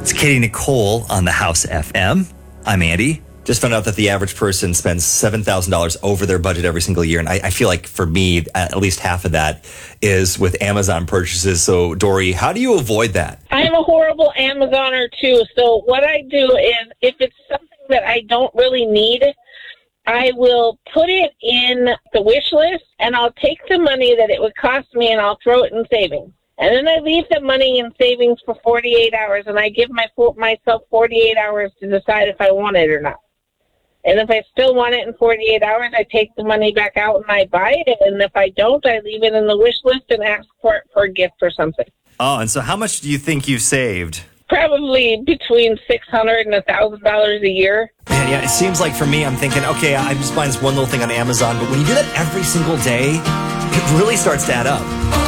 It's Katie Nicole on the House FM. I'm Andy. Just found out that the average person spends $7,000 over their budget every single year. And I feel like for me, at least half of that is with Amazon purchases. So, Dory, how do you avoid that? I'm a horrible Amazoner, too. So what I do is if it's something that I don't really need, I will put it in the wish list, and I'll take the money that it would cost me, and I'll throw it in savings. And then I leave the money in savings for 48 hours, and I give myself 48 hours to decide if I want it or not. And if I still want it in 48 hours, I take the money back out and I buy it. And if I don't, I leave it in the wish list and ask for it for a gift or something. Oh, and so how much do you think you've saved? Probably between $600 and $1,000 a year. Man, yeah, it seems like for me, I'm thinking, okay, I'm just buying this one little thing on Amazon. But when you do that every single day, it really starts to add up.